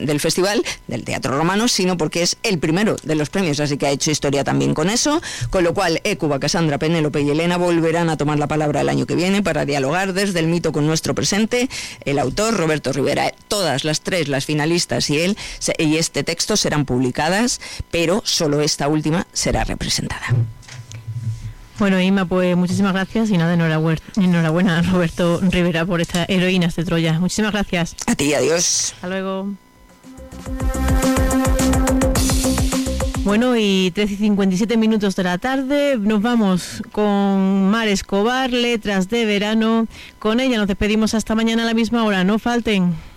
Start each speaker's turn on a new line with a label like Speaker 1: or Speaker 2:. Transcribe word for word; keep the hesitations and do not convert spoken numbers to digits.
Speaker 1: del festival del Teatro Romano, sino porque es el primero de los premios, así que ha hecho historia también con eso, con lo cual Écuba, Cassandra, Penélope y Elena volverán a tomar la palabra el año que viene para dialogar desde el mito con nuestro presente. El autor, Roberto Rivera, todas las tres, las finalistas y él, y este texto serán publicadas, pero solo esta última será representada.
Speaker 2: Bueno, Inma, pues muchísimas gracias y nada, enhorabuena, enhorabuena a Roberto Rivera por esta Heroínas de Troya. Muchísimas gracias.
Speaker 1: A ti, adiós.
Speaker 2: Hasta luego. Bueno, y trece y cincuenta y siete minutos de la tarde, nos vamos con Mar Escobar, Letras de Verano. Con ella nos despedimos hasta mañana a la misma hora, no falten.